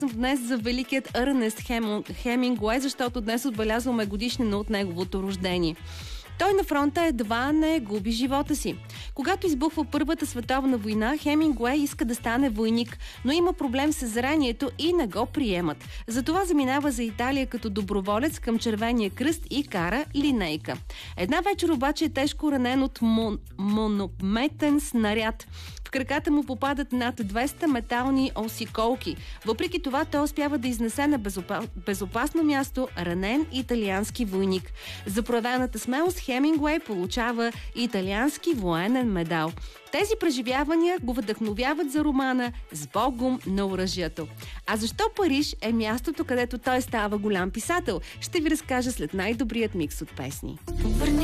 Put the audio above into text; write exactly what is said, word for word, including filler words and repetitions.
Днес за великият Ернест Хемингуей, защото днес отбелязваме годишнина от неговото рождение. Той на фронта едва не губи живота си. Когато избухва Първата световна война, Хемингуей иска да стане войник, но има проблем с зрението и не го приемат. Затова заминава за Италия като доброволец към Червения кръст и кара линейка. Една вечер обаче е тежко ранен от мон... монометен снаряд. В краката му попадат над двеста метални осиколки. Въпреки това той успява да изнесе на безопа... безопасно място ранен италиански войник. За проявената смелост Хемингуей получава италиански военен медал. Тези преживявания го вдъхновяват за романа "С Богом на оръжието". А защо Париж е мястото, където той става голям писател? Ще ви разкажа след най-добрият микс от песни.